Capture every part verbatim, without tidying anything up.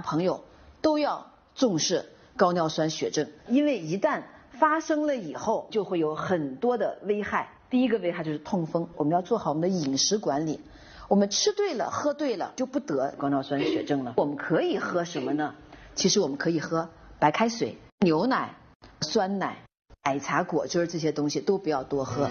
朋友都要重视高尿酸血症，因为一旦发生了以后，就会有很多的危害。第一个危害就是痛风，我们要做好我们的饮食管理。我们吃对了，喝对了，就不得高尿酸血症了。我们可以喝什么呢？其实我们可以喝白开水、牛奶、酸奶、奶茶、果汁这些东西都不要多喝。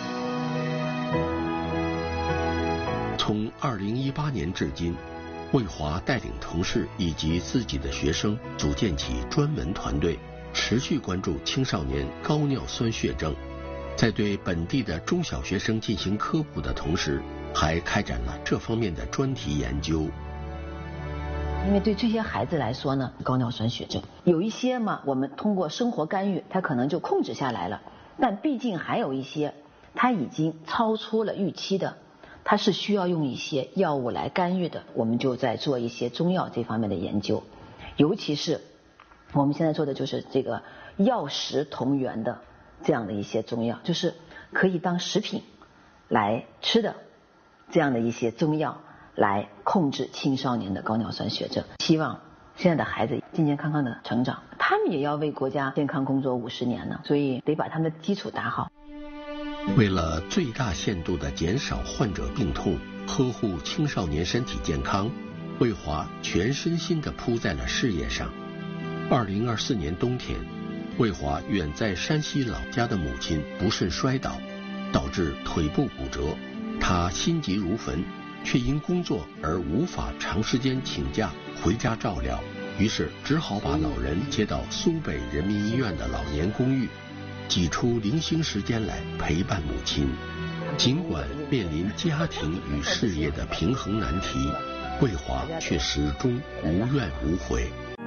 从二零一八年至今，魏华带领同事以及自己的学生组建起专门团队，持续关注青少年高尿酸血症。在对本地的中小学生进行科普的同时，还开展了这方面的专题研究。 因为对这些孩子来说呢，高尿酸血症有一些嘛，我们通过生活干预，它可能就控制下来了。但毕竟还有一些，它已经超出了预期的，它是需要用一些药物来干预的。我们就在做一些中药这方面的研究，尤其是我们现在做的就是这个药食同源的这样的一些中药，就是可以当食品来吃的这样的一些中药，来控制青少年的高尿酸血症。希望现在的孩子健健康康的成长，他们也要为国家健康工作五十年呢，所以得把他们的基础打好。 为了最大限度地减少患者病痛，呵护青少年身体健康，魏华全身心地扑在了事业上。二零二四年冬天，魏华远在山西老家的母亲不慎摔倒，导致腿部骨折，他心急如焚，却因工作而无法长时间请假回家照料，于是只好把老人接到苏北人民医院的老年公寓，挤出零星时间来陪伴母亲。尽管面临家庭与事业的平衡难题，魏华却始终无怨无悔。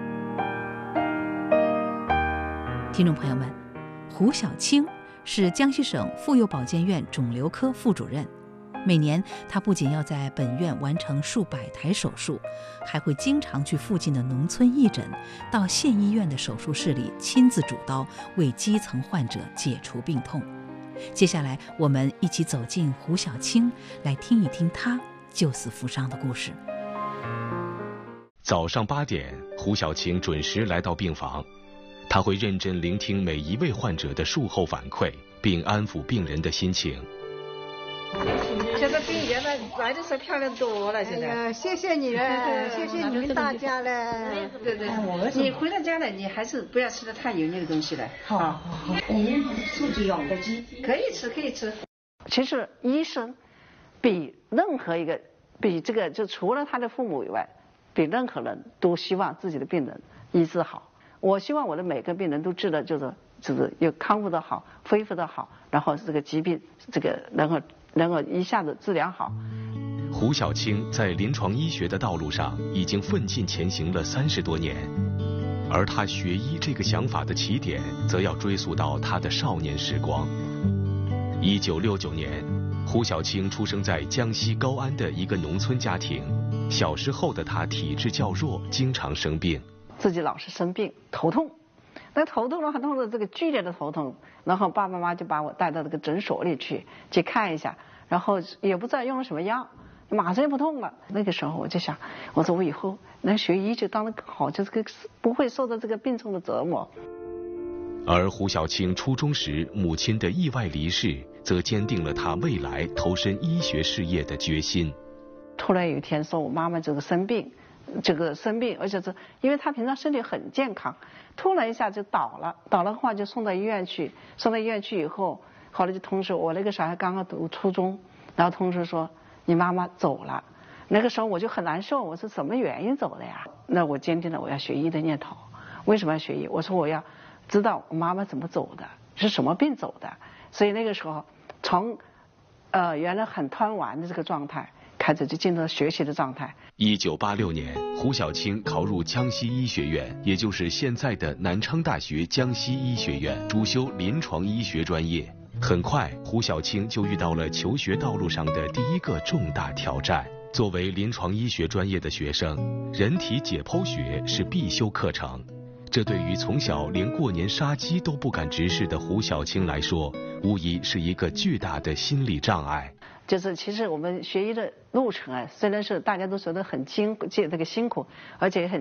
听众朋友们，胡小青是江西省妇幼保健院肿瘤科副主任。每年他不仅要在本院完成数百台手术，还会经常去附近的农村义诊，到县医院的手术室里亲自主刀，为基层患者解除病痛。接下来我们一起走进胡小青，来听一听他救死扶伤的故事。 早上八点，胡小青准时来到病房，他会认真聆听每一位患者的术后反馈，并安抚病人的心情。 现在比原来来的时候漂亮多了，现在。哎呀，谢谢你了，谢谢你们大家了。对对，你回到家了，你还是不要吃的太油腻的东西了。好，好，好。你素质养的鸡可以吃，可以吃。其实医生比任何一个，比这个就除了他的父母以外，比任何人都希望自己的病人医治好。我希望我的每个病人都治的就是就是又康复的好，恢复的好，然后这个疾病这个能够能够一下子治疗好。 胡小青在临床医学的道路上已经奋进前行了三十多年，而他学医这个想法的起点，则要追溯到他的少年时光。一九六九年，胡小青出生在江西高安的一个农村家庭。小时候的他体质较弱，经常生病， 自己老是生病，头痛。那头痛了很痛的这个剧烈的头痛，然后爸爸妈妈就把我带到这个诊所里去去看一下，然后也不知道用了什么药，马上就不痛了。那个时候我就想，我说我以后能学医就当得更好，就是个不会受到这个病痛的折磨。 而胡小青初中时母亲的意外离世，则坚定了他未来投身医学事业的决心。 突然有一天说我妈妈这个生病。这个生病，而且是因为他平常身体很健康，突然一下就倒了，倒了的话就送到医院去，送到医院去以后，后来就通知我那个小孩刚刚读初中，然后通知说你妈妈走了。那个时候我就很难受，我说什么原因走的呀？那我坚定了我要学医的念头。为什么要学医？我说我要知道我妈妈怎么走的，是什么病走的。所以那个时候从呃原来很贪玩的这个状态，开始就进入了学习的状态。 一九八六年，胡小青考入江西医学院，也就是现在的南昌大学江西医学院，主修临床医学专业。很快，胡小青就遇到了求学道路上的第一个重大挑战。作为临床医学专业的学生，人体解剖学是必修课程，这对于从小连过年杀鸡都不敢直视的胡小青来说，无疑是一个巨大的心理障碍。 就是其实我们学医的路程啊，虽然是大家都觉得很辛这这个辛苦，而且很